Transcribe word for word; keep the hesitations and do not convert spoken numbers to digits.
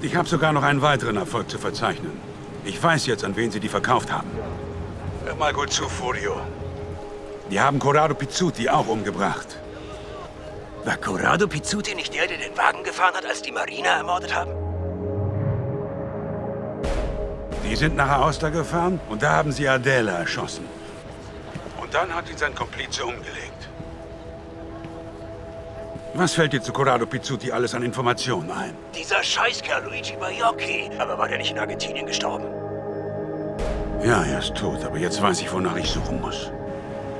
Ich habe sogar noch einen weiteren Erfolg zu verzeichnen. Ich weiß jetzt, an wen sie die verkauft haben. Hör mal gut zu, Furio. Die haben Corrado Pizzuti auch umgebracht. War Corrado Pizzuti nicht der, der den Wagen gefahren hat, als die Marina ermordet haben? Die sind nach Aosta gefahren und da haben sie Adele erschossen. Und dann hat ihn sein Komplize umgelegt. Was fällt dir zu Corrado Pizzuti alles an Informationen ein? Dieser Scheißkerl Luigi Baiocchi. Aber war der nicht in Argentinien gestorben? Ja, er ist tot, aber jetzt weiß ich, wonach ich suchen muss.